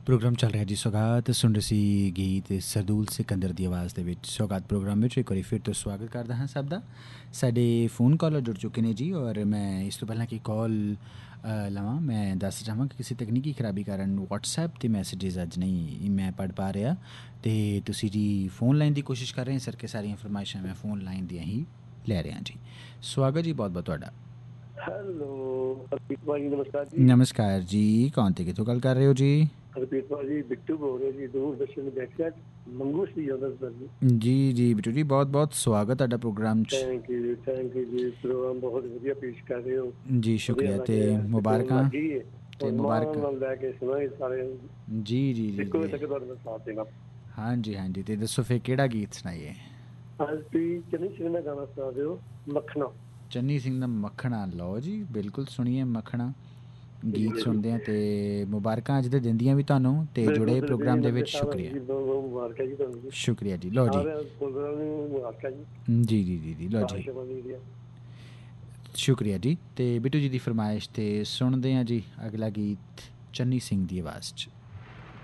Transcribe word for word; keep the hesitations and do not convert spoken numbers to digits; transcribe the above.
Programme चल रहा जी सौगात सुन रही गीत सरदूल सिकंदर की आवाज़ के सौगात प्रोग्राम में एक बार फिर तो स्वागत करता हाँ सब का। साडे फोन कॉलर जुड़ चुके हैं जी और मैं इस तो पहला कि कॉल लवां मैं दस चाहवां कि किसी तकनीकी खराबी कारण व्हाट्सएप ते मैसेजेस अज नहीं मैं पढ़ पा रहा तो तुसी जी फोन लाइन की कोशिश कर रहे हैं सर के सारिया फरमाइशा मैं फोन लाइन दियाँ ही लै रहा जी। स्वागत जी बहुत बहुत तुहाडा। हेलो हरप्रीत भाजी नमस्कार जी। नमस्कार जी कौन थे कितों गल कर रहे हो जी? हरप्रीत भाजी बिट्टू बोल रहे जी दूरदर्शन बैठिया मंगू सी जी जी बिट्टू जी बहुत बहुत स्वागत है प्रोग्राम च। Thank you thank you ji programme बहुत वधिया पेश कर रहे हो जी शुक्रिया ते मुबारकां ते मुबारकां लैके सुनाए सारे जी जी जी इक्को जी तक तुहाडा साथ देना। हाँ जी हाँ जी ते दसो फिर केड़ा गीत सुनाइए? अज तुसीं चन्नी सिंह दा गाना सुना दिओ मक्खना। चन्नी सिंह दा मक्खना लो जी बिल्कुल सुनिए मक्खना गीत सुनते हैं ते मुबारकां अज दे दिंदियां भी तुहानू ते जुड़े प्रोग्राम दे विच शुक्रिया शुक्रिया जी। लो जी जी जी जी जी लो जी शुक्रिया जी। ते बिट्टू जी की फरमाइश ते सुनते हैं जी अगला गीत चन्नी सिंह की आवाज़ च।